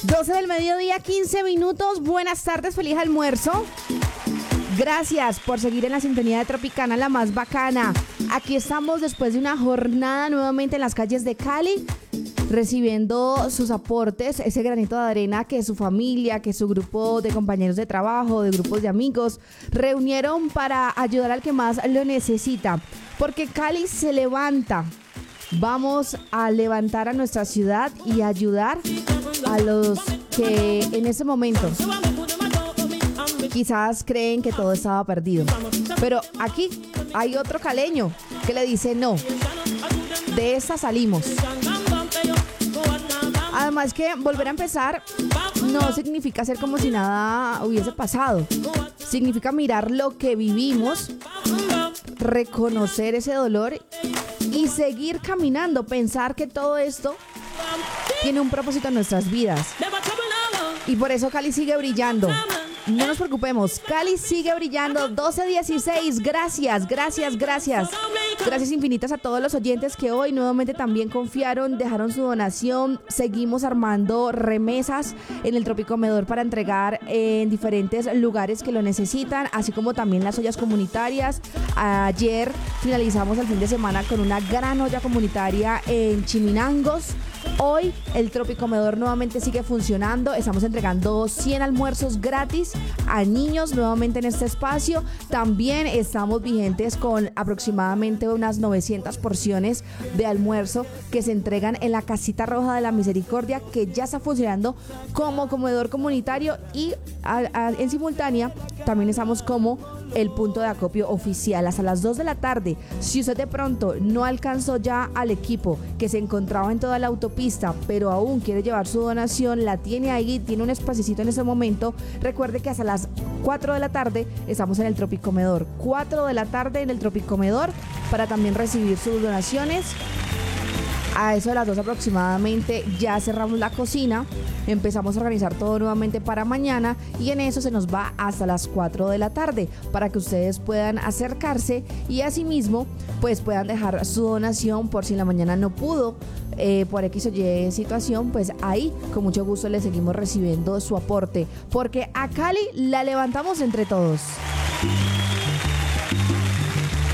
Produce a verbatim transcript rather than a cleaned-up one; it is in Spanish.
doce del mediodía, quince minutos. Buenas tardes, feliz almuerzo. Gracias por seguir en la sintonía de Tropicana, la más bacana. Aquí estamos después de una jornada nuevamente en las calles de Cali, recibiendo sus aportes, ese granito de arena que su familia, que su grupo de compañeros de trabajo, de grupos de amigos, reunieron para ayudar al que más lo necesita. Porque Cali se levanta. Vamos a levantar a nuestra ciudad y ayudar a los que en ese momento quizás creen que todo estaba perdido. Pero aquí hay otro caleño que le dice no, de esta salimos. Además que volver a empezar no significa hacer como si nada hubiese pasado. Significa mirar lo que vivimos, reconocer ese dolor y seguir caminando, pensar que todo esto tiene un propósito en nuestras vidas. Y por eso Cali sigue brillando. No nos preocupemos, Cali sigue brillando. Doce dieciséis, gracias, gracias, gracias. Gracias infinitas a todos los oyentes que hoy nuevamente también confiaron, dejaron su donación. Seguimos armando remesas en el Tropicomedor para entregar en diferentes lugares que lo necesitan, así como también las ollas comunitarias. Ayer finalizamos el fin de semana con una gran olla comunitaria en Chiminangos. Hoy el Tropicomedor nuevamente sigue funcionando. Estamos entregando cien almuerzos gratis a niños nuevamente en este espacio. También estamos vigentes con aproximadamente unas novecientas porciones de almuerzo que se entregan en la Casita Roja de la Misericordia, que ya está funcionando como comedor comunitario, y a, a, en simultánea también estamos como el punto de acopio oficial hasta las dos de la tarde. Si usted de pronto no alcanzó ya al equipo que se encontraba en toda la autopista, pero aún quiere llevar su donación, la tiene ahí, tiene un espacito en ese momento. Recuerde que hasta las cuatro de la tarde estamos en el Tropicomedor. cuatro de la tarde en el Tropicomedor para también recibir sus donaciones. A eso de las dos aproximadamente ya cerramos la cocina, empezamos a organizar todo nuevamente para mañana, y en eso se nos va hasta las cuatro de la tarde para que ustedes puedan acercarse y asimismo pues puedan dejar su donación por si en la mañana no pudo eh, por X o Y situación. Pues ahí con mucho gusto le seguimos recibiendo su aporte, porque a Cali la levantamos entre todos.